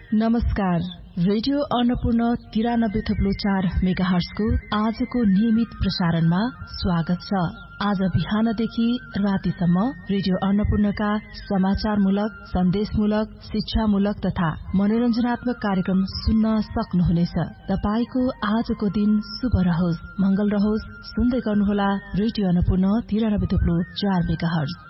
नमस्कार। रेडियो अन्नपूर्ण 93.4 मेगाहर्जको आजको नियमित प्रसारणमा स्वागत छ। आज बिहानदेखि रातिसम्म रेडियो अन्नपूर्णका समाचारमूलक, सन्देशमूलक, शिक्षामूलक तथा मनोरञ्जनात्मक कार्यक्रम सुन्न सक्नुहुनेछ। तपाईको आजको दिन शुभ रहोस्, मंगल रहोस्। सुन्दै गर्नुहोला रेडियो अन्नपूर्ण 93.4 मेगाहर्ज।